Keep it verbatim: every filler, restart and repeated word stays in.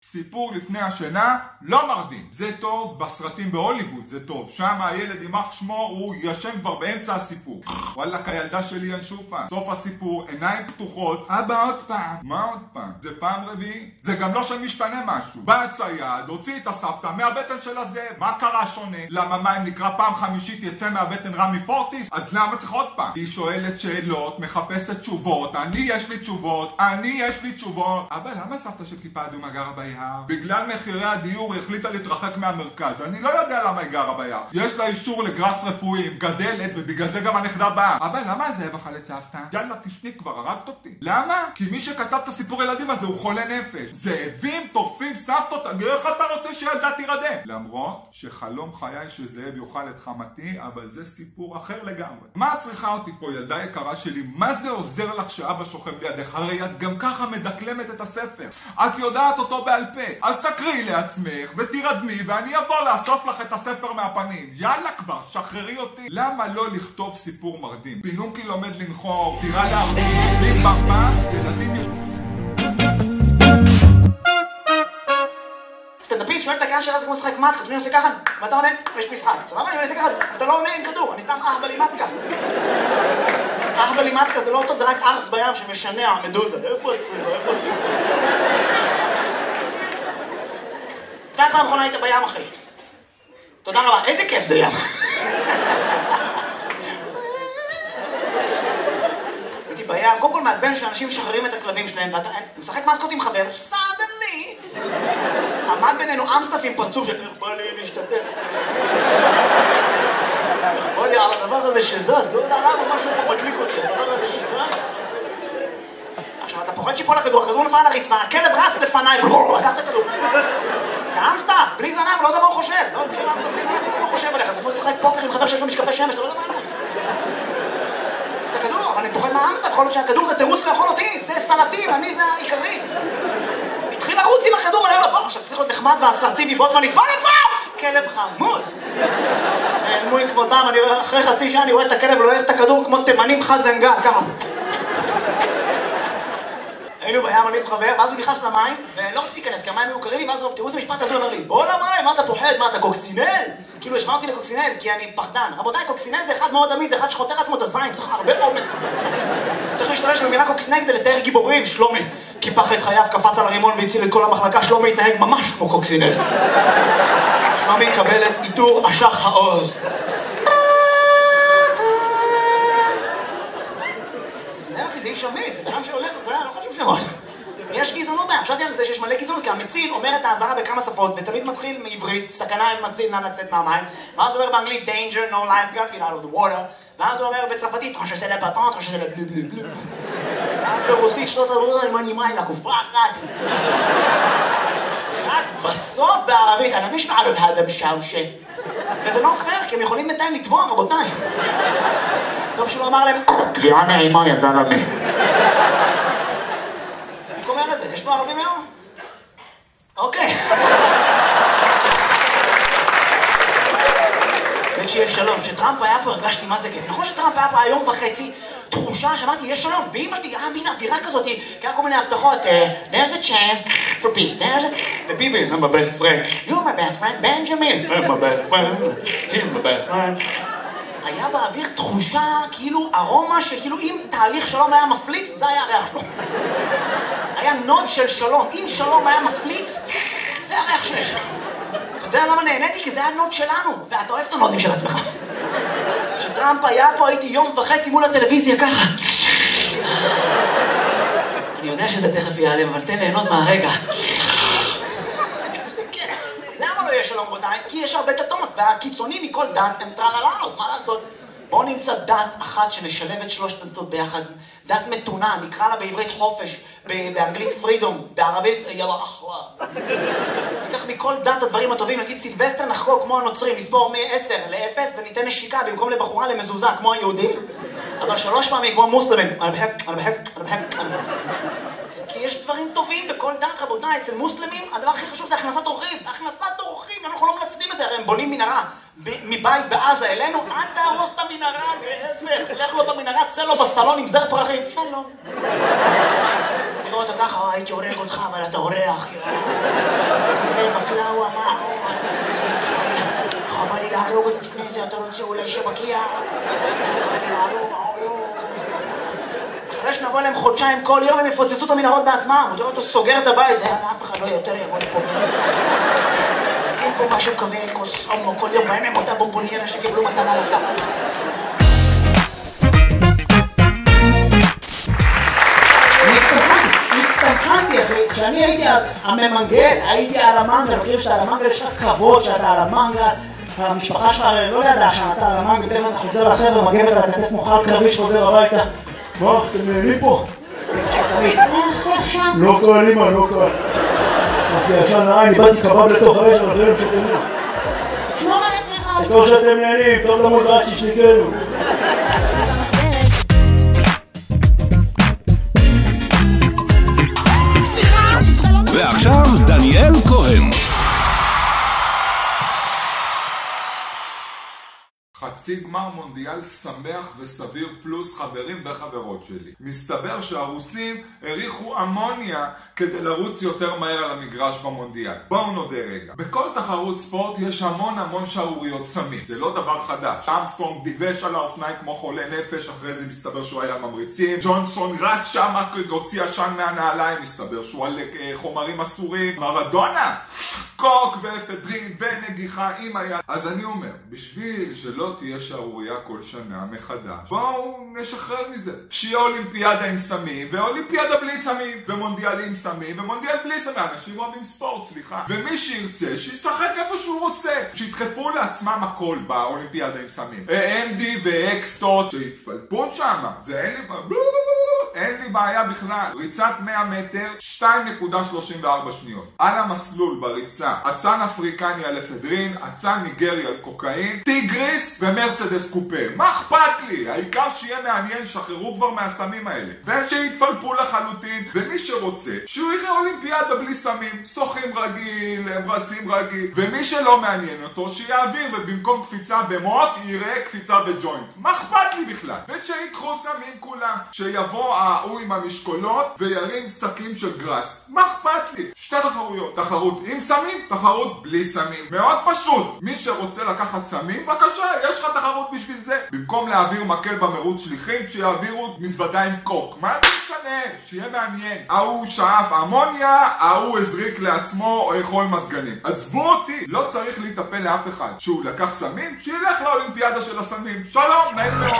סיפור לפני השינה לא מרדים. זה טוב בסרטים בהוליווד, זה טוב. שם הילד יימח שמו, הוא ישן כבר באמצע הסיפור. וואלה, הילדה שלי ינשופה. סוף הסיפור, עיניים פתוחות. אבא עוד פעם. מה עוד פעם? זה פעם רביעי? זה גם לא שמשתנה משהו. בא הצייד, הוציא את הסבתא מהבטן של הזאב. מה קרה שונה? למה מה אם נקרא פעם חמישית יצא מהבטן רמי פורטיס? אז למה צריך עוד פעם? היא שואלת שאלות, מחפשת תשובות. אני יש לי תשובות. אני יש לי תשובות. אבא, למה סבתא של כיפה אדומה גרה ביער? בגלל מחירי הדיור היא החליטה להתרחק מהמרכז. אני לא יודע למה היא גרה ביער. יש לה אישור לגרס רפואי, גדלת, ובגלל זה גם הנכדה באה. אבא, למה הזאב אכל את סבתא? יאללה, תשני כבר, הרגת אותי. למה? כי מי שכתב את הסיפור ילדים הזה הוא חולה נפש. זאבים טורפים סבתות, איך אתה רוצה שילדה תירדם? למרות שחלום חיי שזאב יאכל את חמתי, אבל זה סיפור אחר לגמרי. מה את צריכה אותי פה, ילדה יקרה שלי? מה זה עוזר לך שאבא שוכב לידך? הרי את גם ככה מדקלמת את הספר. את יודעת אותו בעל פה. אז תקריאי לעצמך ותירדמי ואני אבוא לאסוף לך את הספר מהפנים. יאללה כבר, שחררי אותי. למה לא לכתוב סיפור מרדים? פינוקי לומד לנחור, טירה להרדים, בלי במה, ילדים יש... סטנדאפיסט שואל את הקהל שלה, זה כמו משחק מתקה, אני עושה ככה, ואתה עונה, יש משחק. סבבה, אני עושה ככה, אתה לא עונה, אין כדור, אני סתם אח בלימטקה. אח בלימטקה זה לא טוב, זה רק ארס בים שמשנע, מדוזה. איפה הצריך? איפה... אתה פעם אחרונה היית בים, אחי. תודה רבה, איזה כיף זה ים. הייתי בים, קודם כל מעצבן שאנשים משחררים את הכלבים שלהם, ואתה משחק מתקות עם חבר, סדני. עמד בינינו אמסטף עם פרצוף של איך בא לי להשתתף. בוא לי על הדבר הזה שזז, לא יודע למה משהו פה מדליק אותי, הדבר הזה שזז. עכשיו אתה פוחד שיפול לכדור, הכדור נפל על הרצפה, הכלב רץ לפניי, לקח את הכדור. זה אמסטף, בלי זנב, לא יודע מה הוא חושב. לא, מכיר אמסטף, בלי זנב, לא יודע מה הוא חושב עליך. זה כמו לשחק פוקר עם חבר שיש לו משקפי שמש, לא יודע מה הוא. זה את הכדור, אבל אני פוחד מהאמסטף, יכול להיות שהכדור זה תירוץ לאכול אותי, זה סלטים, אני זה העיקרית. התחיל לרוץ עם הכדור, אני אומר לו, בוא, עכשיו צריך להיות נחמד ואסרטיבי, בו זמנית, בוא לפה! כלב חמוד! נעלמו עם כבודם, אני רואה, אחרי חצי שעה אני רואה את הכלב לועס את הכדור כמו תימנים חזנגה, ככה. היינו בים, אני וחבר, ואז הוא נכנס למים, ולא רציתי להיכנס, כי המים היו קרים לי, ואז הוא, תראו איזה משפט הזה, הוא אומר לי, בוא למים, מה אתה פוחד, מה אתה קוקסינל? כאילו, השמע אותי לקוקסינל, כי אני פחדן. רבותיי, קוקסינל זה אחד מאוד עמיד, זה אחד שחותר עצמו את הזין, צריך הרבה אומץ. צריך להשתמש במילה קוקסינל כדי לתאר גיבורים, שלומי. קיפח את חייו, קפץ על הרימון והציל את כל המחלקה, שלומי התנהג ממש כמו קוקסינל. שלומי יקבל את עיטור אשח העוז. קוקסינל, אחי, זה איש אמיץ, זה בן שהולך, אתה יודע, לא חשוב שמות. יש גזענות בהם, חשבתי על זה שיש מלא גזענות, כי המציל אומר את האזהרה בכמה שפות, ותמיד מתחיל מעברית, סכנה אין מציל, נא לצאת מהמים, ואז הוא אומר באנגלית, danger, no life, get out of the water, ואז הוא אומר בצרפתית, טרנש זה לפטנט, טרנש זה לבלו בלו בלו. ואז ברוסית, שלוש עבודה, אני מנימה אלה, כופרה אחת. רק בסוף בערבית, אני מיש מערב האדם שאושה. וזה לא פייר, כי הם יכולים בינתיים לתבוע, רבותיי. טוב שהוא אמר להם, קריאה נעימה יא זלמה. אומר את זה, יש פה ערבים היום? אוקיי. וכשיש שלום, כשטראמפ היה פה הרגשתי מה זה כיף. נכון שטראמפ היה פה היום וחצי, תחושה שאמרתי, יש שלום. ואמא שלי, אה, מין אווירה כזאת, כי היה כל מיני הבטחות, there's a chance for peace, there's a... וביבי, I'm my best friend. You're my best friend, Benjamin. I'm my best friend, he's my best friend. היה באוויר תחושה, כאילו, ארומה שכאילו אם תהליך שלום היה מפליץ, זה היה הריח שלו. היה נוד של שלום. אם שלום היה מפליץ, זה הריח שיש. אתה יודע למה נהניתי? כי זה היה נוד שלנו, ואתה אוהב את הנודים של עצמך. כשטראמפ היה פה, הייתי יום וחצי מול הטלוויזיה ככה. אני יודע שזה תכף ייעלם, אבל תן ליהנות מהרגע. למה לא יש שלום רבותיי? כי יש הרבה דתות, והקיצונים מכל דת הם טרללות, מה לעשות? בואו נמצא דת אחת שנשלב את שלושת הדתות ביחד. דת מתונה, נקרא לה בעברית חופש, באנגלית פרידום, בערבית יאללה אחווה. ניקח מכל דת הדברים הטובים, נגיד סילבסטר נחגוג כמו הנוצרים, נסבור מ-עשר ל-אפס וניתן נשיקה במקום לבחורה למזוזה כמו היהודים, אבל שלוש פעמים כמו מוסלמים. אני בחק, אני בחק, אני בחק, אני בחק. כי יש דברים טובים בכל דת, רבותיי. אצל מוסלמים הדבר הכי חשוב זה הכנסת אורחים. הכנסת אורחים, אנחנו לא מנצלים את זה, הרי הם בונים מנהרה מבית בעזה אלינו, אל תהרוס את המנהרה, להפך, לך לו במנהרה, צא לו בסלון עם זר פרחים, שלום. תראו אותו ככה, הייתי הורג אותך, אבל אתה אורח, יואו. מזה אתה רוצה אולי שבקיע? אני לערום, אחרי שנבוא להם חודשיים כל יום הם יפוצצו את המנהרות בעצמם. הוא תראה אותו סוגר את הבית, אף אחד לא יותר יעמוד פה. שים פה משהו כזה, כוס אומו כל יום, בהם הם אותה בומבוניירה שקיבלו מתנה לחג. הצטמחנתי אחי, כשאני הייתי הממנגל, הייתי על המנגל, אני חושב שאתה על המנגל, יש לך כבוד שאתה על המנגל, המשפחה שלך לא ידעה שאתה על המנגל, תכף אתה חוזר לחבר'ה, מגבת על הכתף מוחל קרבי שחוזר הביתה. מה, אתם נהנים פה? לא קל אימא, לא קל. אז ישן נראה, אני באתי קבב לתוך האש, אבל אחרים שתנאו. שמור על עצמך. תקור שאתם נהנים, טוב למות רק ששניקנו. ועכשיו דניאל כהן. חצי גמר מונדיאל שמח וסביר פלוס חברים וחברות שלי. מסתבר שהרוסים הריחו אמוניה כדי לרוץ יותר מהר על המגרש במונדיאל. בואו נודה רגע. בכל תחרות ספורט יש המון המון שערוריות סמים. זה לא דבר חדש. אמסטרונג דיבש על האופניים כמו חולה נפש, אחרי זה מסתבר שהוא היה ממריצים. ג'ונסון רץ שם, הוציא עשן מהנעליים, מסתבר שהוא על חומרים אסורים. מרדונה! קוק ואפדרין ונגיחה עם היד. אז אני אומר, בשביל שלא תהיה שערוריה כל שנה מחדש, בואו נשחרר מזה. שיהיה אולימפיאדה עם סמים, ואולימפיאדה בלי סמים, ומונדיאל עם סמים, ומונדיאל בלי סמים. אנשים אוהבים ספורט, סליחה. ומי שירצה, שישחק איפה שהוא רוצה. שידחפו לעצמם הכל באולימפיאדה עם סמים. אם די ואקסטות, שיתפלפו שם. זה אין לי... אין לי בעיה בכלל. ריצת מאה מטר, שתיים נקודה שלושים וארבע שניות. על המסלול בריצה, אצן אפריקני על אפדרין, אצן ניגרי על קוקאין, טיגריס ומרצדס קופה. מה אכפת לי? העיקר שיהיה מעניין, שחררו כבר מהסמים האלה. ושיתפלפו לחלוטין, ומי שרוצה, שהוא יראה אולימפיאדה בלי סמים. שוחים רגיל, הם רצים רגיל. ומי שלא מעניין אותו, שיעביר, ובמקום קפיצה במות, יראה קפיצה בג'וינט. מה אכפת לי בכלל? ושיקחו סמים כולם. שיבוא ההוא עם המשקולות וירים שקים של גרס. מה אכפת לי? שתי תחרויות. תחרות עם סמים, תחרות בלי סמים. מאוד פשוט. מי שרוצה לקחת סמים, בבקשה, יש לך תחרות בשביל זה. במקום להעביר מקל במרוץ שליחים, שיעבירו מזוודה עם קוק. מה זה משנה? שיהיה מעניין. ההוא שאף אמוניה, ההוא הזריק לעצמו או יכול מזגנים. עזבו אותי, לא צריך להיטפל לאף אחד. שהוא לקח סמים, שילך לאולימפיאדה של הסמים. שלום, נעים מאוד.